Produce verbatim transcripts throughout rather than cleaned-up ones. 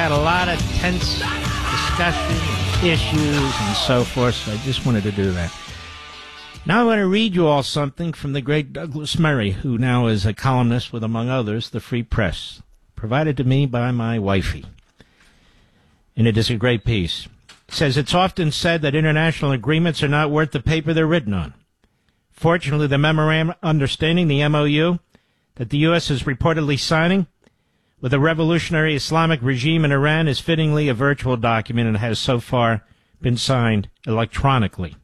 had a lot of tense discussion, issues, and so forth, so I just wanted to do that. Now I want to read you all something from the great Douglas Murray, who now is a columnist with, among others, the Free Press, provided to me by my wifey. And it is a great piece. It says, it's often said that international agreements are not worth the paper they're written on. Fortunately, the memorandum understanding, the M O U, that the U S is reportedly signing with the revolutionary Islamic regime in Iran is fittingly a virtual document and has so far been signed electronically.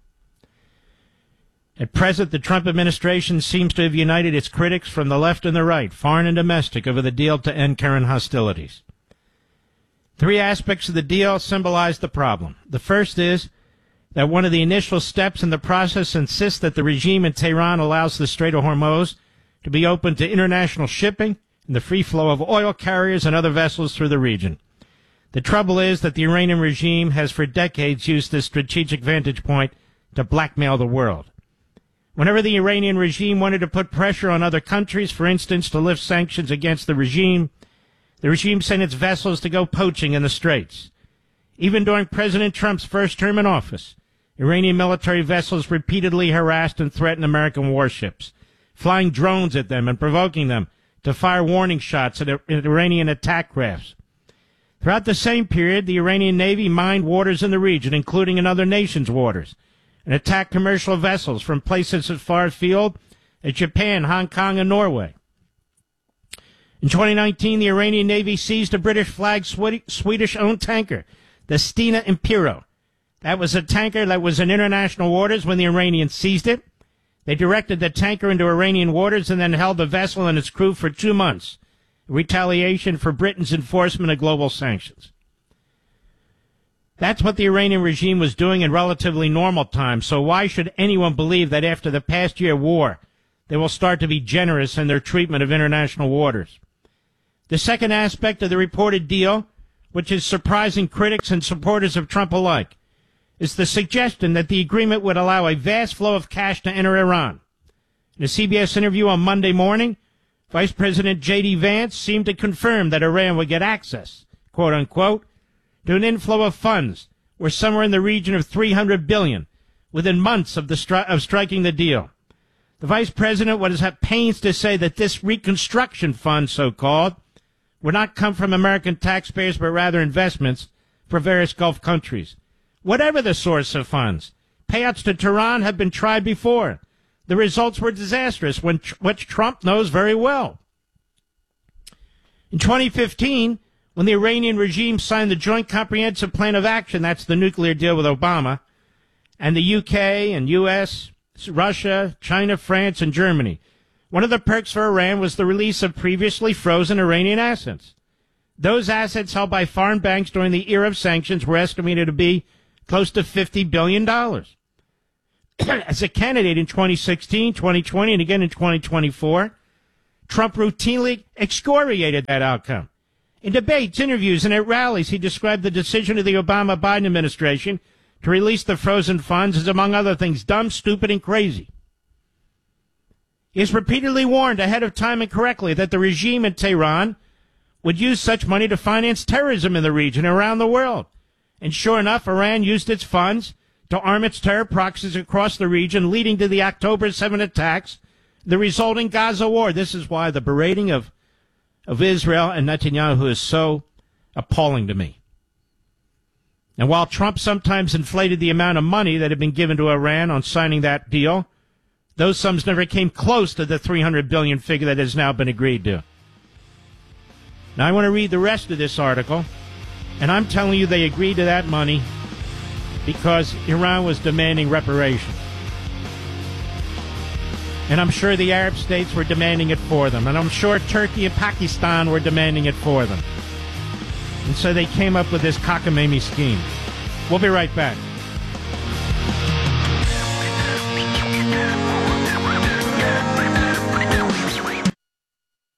At present, the Trump administration seems to have united its critics from the left and the right, foreign and domestic, over the deal to end current hostilities. Three aspects of the deal symbolize the problem. The first is that one of the initial steps in the process insists that the regime in Tehran allows the Strait of Hormuz to be open to international shipping and the free flow of oil carriers and other vessels through the region. The trouble is that the Iranian regime has for decades used this strategic vantage point to blackmail the world. Whenever the Iranian regime wanted to put pressure on other countries, for instance, to lift sanctions against the regime, the regime sent its vessels to go poaching in the Straits. Even during President Trump's first term in office, Iranian military vessels repeatedly harassed and threatened American warships, flying drones at them and provoking them to fire warning shots at Iranian attack crafts. Throughout the same period, the Iranian Navy mined waters in the region, including in other nations' waters, and attacked commercial vessels from places as far afield as Japan, Hong Kong, and Norway. In twenty nineteen, the Iranian Navy seized a British-flagged Swedish-owned tanker, the Stena Impero. That was a tanker that was in international waters when the Iranians seized it. They directed the tanker into Iranian waters and then held the vessel and its crew for two months, in retaliation for Britain's enforcement of global sanctions. That's what the Iranian regime was doing in relatively normal times, so why should anyone believe that after the past year war, they will start to be generous in their treatment of international waters? The second aspect of the reported deal, which is surprising critics and supporters of Trump alike, is the suggestion that the agreement would allow a vast flow of cash to enter Iran. In a C B S interview on Monday morning, Vice President J D Vance seemed to confirm that Iran would get access, quote unquote, to an inflow of funds worth somewhere in the region of three hundred billion dollars within months of, the stri- of striking the deal. The vice president was at pains to say that this reconstruction fund, so-called, would not come from American taxpayers but rather investments for various Gulf countries. Whatever the source of funds, payouts to Tehran have been tried before. The results were disastrous, when, which Trump knows very well. In twenty fifteen, when the Iranian regime signed the Joint Comprehensive Plan of Action, that's the nuclear deal with Obama, and the U K and U S, Russia, China, France, and Germany, one of the perks for Iran was the release of previously frozen Iranian assets. Those assets held by foreign banks during the era of sanctions were estimated to be close to fifty billion dollars. As a candidate in twenty sixteen, twenty twenty, and again in twenty twenty-four, Trump routinely excoriated that outcome. In debates, interviews, and at rallies, he described the decision of the Obama-Biden administration to release the frozen funds as, among other things, dumb, stupid, and crazy. He has repeatedly warned ahead of time and correctly that the regime in Tehran would use such money to finance terrorism in the region and around the world. And sure enough, Iran used its funds to arm its terror proxies across the region, leading to the October seventh attacks, the resulting Gaza war. This is why the berating of of Israel and Netanyahu is so appalling to me. And while Trump sometimes inflated the amount of money that had been given to Iran on signing that deal, those sums never came close to the three hundred billion dollars figure that has now been agreed to. Now I want to read the rest of this article, and I'm telling you they agreed to that money because Iran was demanding reparations. And I'm sure the Arab states were demanding it for them. And I'm sure Turkey and Pakistan were demanding it for them. And so they came up with this cockamamie scheme. We'll be right back.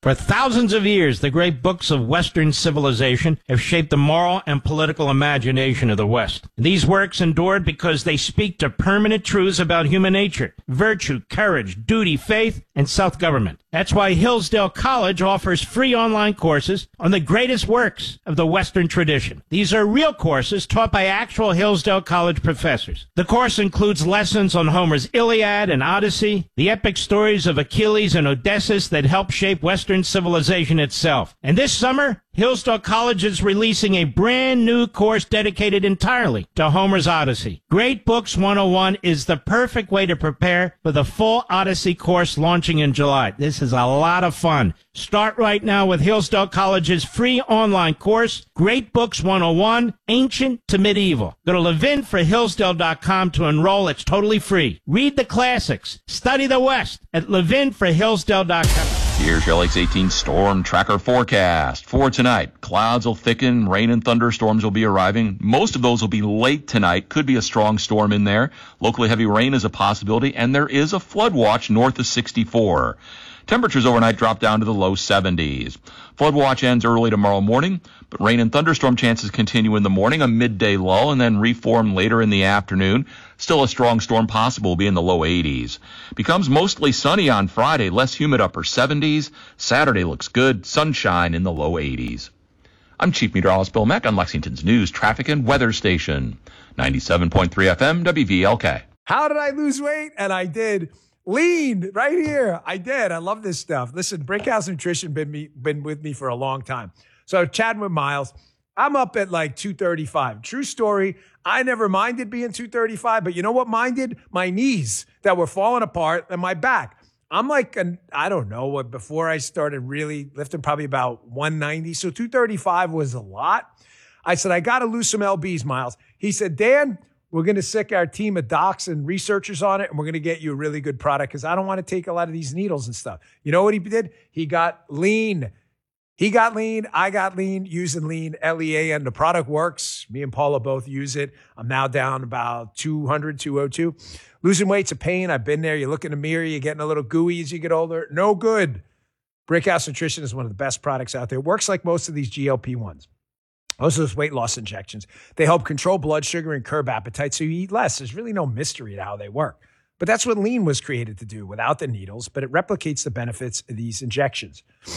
For thousands of years, the great books of Western civilization have shaped the moral and political imagination of the West. These works endured because they speak to permanent truths about human nature, virtue, courage, duty, faith, and self-government. That's why Hillsdale College offers free online courses on the greatest works of the Western tradition. These are real courses taught by actual Hillsdale College professors. The course includes lessons on Homer's Iliad and Odyssey, the epic stories of Achilles and Odysseus that help shape Western civilization itself. And this summer, Hillsdale College is releasing a brand new course dedicated entirely to Homer's Odyssey. Great Books one oh one is the perfect way to prepare for the full Odyssey course launching in July. This is a lot of fun. Start right now with Hillsdale College's free online course, Great Books one oh one, Ancient to Medieval. Go to levin for hillsdale dot com to enroll. It's totally free. Read the classics. Study the West at levin for hillsdale dot com. Here's your L X eighteen Storm Tracker forecast. For tonight, clouds will thicken, rain and thunderstorms will be arriving. Most of those will be late tonight. Could be a strong storm in there. Locally heavy rain is a possibility, and there is a flood watch north of sixty-four. Temperatures overnight drop down to the low seventies. Flood watch ends early tomorrow morning, but rain and thunderstorm chances continue in the morning, a midday lull, and then reform later in the afternoon. Still a strong storm possible, will be in the low eighties. Becomes mostly sunny on Friday, less humid upper seventies. Saturday looks good, sunshine in the low eighties. I'm Chief Meteorologist Bill Mack on Lexington's News, Traffic, and Weather Station. ninety-seven point three F M, W V L K. How did I lose weight? And I did. Lean right here. I did. I love this stuff. Listen, Brickhouse Nutrition been me been with me for a long time. So chatting with Miles, I'm up at like two thirty-five. True story. I never minded being two thirty-five, but you know what minded? My knees that were falling apart and my back. I'm like, an, I don't know what, before I started really lifting, probably about one ninety. So two thirty-five was a lot. I said, I got to lose some L Bs, Miles. He said, Dan, we're going to sick our team of docs and researchers on it, and we're going to get you a really good product because I don't want to take a lot of these needles and stuff. You know what he did? He got lean. He got lean. I got lean using lean, L E A, and the product works. Me and Paula both use it. I'm now down about two hundred, two oh two. Losing weight's a pain. I've been there. You look in the mirror, you're getting a little gooey as you get older. No good. Brickhouse Nutrition is one of the best products out there. It works like most of these G L P ones. Most of those weight loss injections, they help control blood sugar and curb appetite so you eat less. There's really no mystery to how they work. But that's what lean was created to do without the needles, but it replicates the benefits of these injections.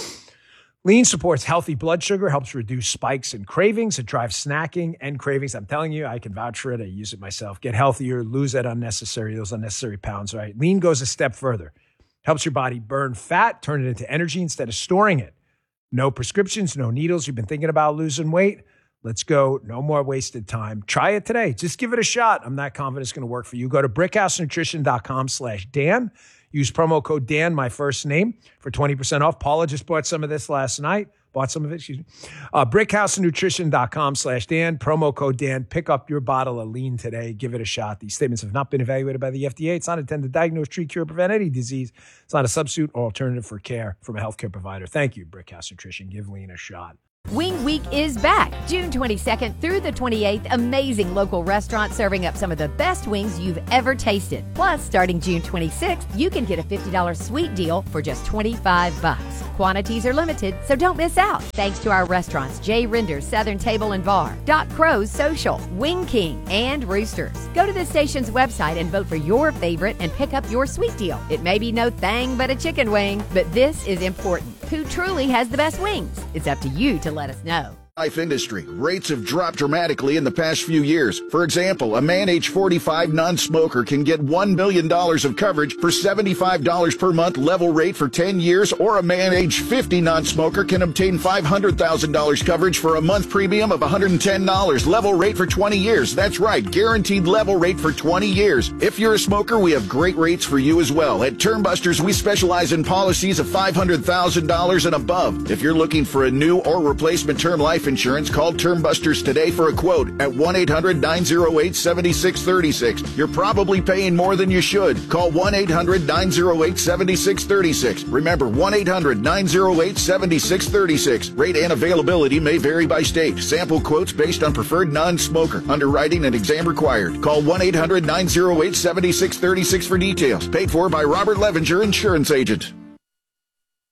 Lean supports healthy blood sugar, helps reduce spikes and cravings. It drives snacking and cravings. I'm telling you, I can vouch for it. I use it myself. Get healthier, lose that unnecessary, those unnecessary pounds, right? Lean goes a step further. Helps your body burn fat, turn it into energy instead of storing it. No prescriptions, no needles. You've been thinking about losing weight? Let's go. No more wasted time. Try it today. Just give it a shot. I'm not confident it's going to work for you. Go to brickhousenutrition.com slash Dan. Use promo code Dan, my first name, for twenty percent off. Paula just bought some of this last night. Bought some of it, excuse me. Uh, brickhousenutrition.com slash Dan. Promo code Dan. Pick up your bottle of lean today. Give it a shot. These statements have not been evaluated by the F D A. It's not intended to diagnose, treat, cure, prevent any disease. It's not a substitute or alternative for care from a healthcare provider. Thank you, Brickhouse Nutrition. Give lean a shot. Wing Week is back, June twenty-second through the twenty-eighth. Amazing local restaurants serving up some of the best wings you've ever tasted. Plus, starting June twenty-sixth, you can get a fifty dollars sweet deal for just twenty-five bucks. Quantities are limited, so don't miss out. Thanks to our restaurants, Jay Rinder's Southern Table and Bar, Doc Crow's Social, Wing King, and Roosters. Go to the station's website and vote for your favorite and pick up your sweet deal. It may be no thing but a chicken wing, but this is important. Who truly has the best wings? It's up to you to let us know. Life industry. Rates have dropped dramatically in the past few years. For example, a man age forty-five non-smoker can get one million dollars of coverage for seventy-five dollars per month level rate for ten years, or a man age fifty non-smoker can obtain five hundred thousand dollars coverage for a month premium of one hundred ten dollars level rate for twenty years. That's right, guaranteed level rate for twenty years. If you're a smoker, we have great rates for you as well. At Termbusters, we specialize in policies of five hundred thousand dollars and above. If you're looking for a new or replacement term life insurance, call Termbusters today for a quote at one eight hundred nine oh eight seven six three six. You're probably paying more than you should. Call one eight hundred nine oh eight seven six three six. Remember, one eight hundred nine oh eight seven six three six. Rate and availability may vary by state. Sample quotes based on preferred non-smoker. Underwriting and exam required. Call one eight hundred nine oh eight seven six three six for details. Paid for by Robert Levenger, Insurance Agent.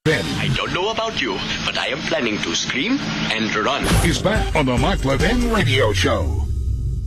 I don't know about you, but I am planning to scream and run. He's back on the Mark Levin Radio Show.